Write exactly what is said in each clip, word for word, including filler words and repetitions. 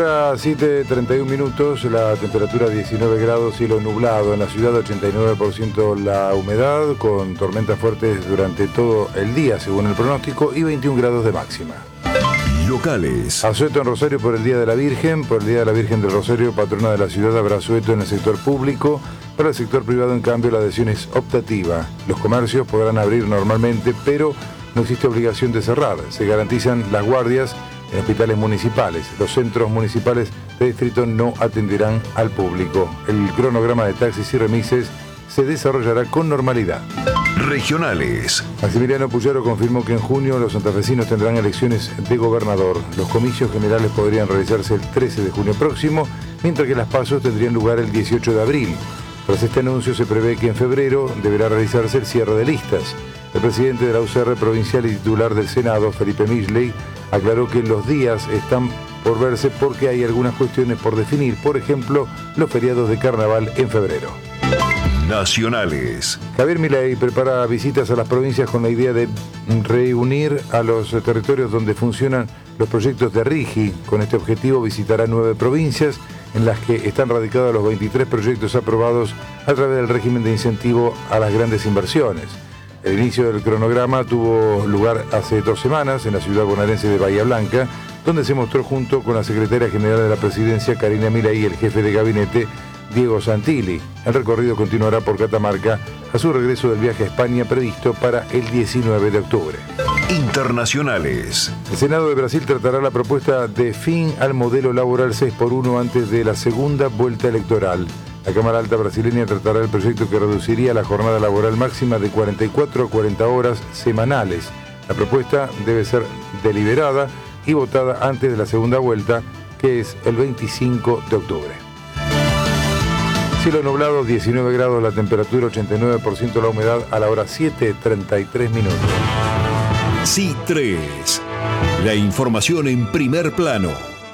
Ahora siete treinta y un minutos, la temperatura diecinueve grados, cielo nublado en la ciudad, ochenta y nueve por ciento la humedad, con tormentas fuertes durante todo el día según el pronóstico y veintiún grados de máxima. Locales. Asueto en Rosario por el Día de la Virgen. Por el Día de la Virgen del Rosario, patrona de la ciudad, habrá asueto en el sector público. Para el sector privado, en cambio, la adhesión es optativa. Los comercios podrán abrir normalmente, pero no existe obligación de cerrar. Se garantizan las guardias en hospitales municipales. Los centros municipales de distrito no atenderán al público. El cronograma de taxis y remises se desarrollará con normalidad. Regionales. Maximiliano Puyaro confirmó que en junio los santafesinos tendrán elecciones de gobernador. Los comicios generales podrían realizarse el trece de junio próximo, mientras que las pasos tendrían lugar el dieciocho de abril. Tras este anuncio se prevé que en febrero deberá realizarse el cierre de listas. El presidente de la U C R provincial y titular del Senado, Felipe Misley, aclaró que los días están por verse porque hay algunas cuestiones por definir, por ejemplo, los feriados de carnaval en febrero. Nacionales. Javier Milei prepara visitas a las provincias con la idea de reunir a los territorios donde funcionan los proyectos de RIGI. Con este objetivo visitará nueve provincias en las que están radicados los veintitrés proyectos aprobados a través del régimen de incentivo a las grandes inversiones. El inicio del cronograma tuvo lugar hace dos semanas en la ciudad bonaerense de Bahía Blanca, donde se mostró junto con la secretaria general de la presidencia, Karina Milei, y el jefe de gabinete, Diego Santilli. El recorrido continuará por Catamarca a su regreso del viaje a España previsto para el diecinueve de octubre. Internacionales. El Senado de Brasil tratará la propuesta de fin al modelo laboral seis por uno antes de la segunda vuelta electoral. La Cámara Alta brasileña tratará el proyecto que reduciría la jornada laboral máxima de cuarenta y cuatro a cuarenta horas semanales. La propuesta debe ser deliberada y votada antes de la segunda vuelta, que es el veinticinco de octubre. Cielo nublado, diecinueve grados la temperatura, ochenta y nueve por ciento la humedad, a la hora siete treinta y tres minutos. C I tres. La información en primer plano.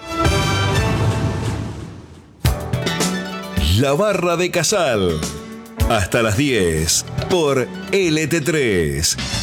La Barra de Casal. Hasta las diez por L T tres.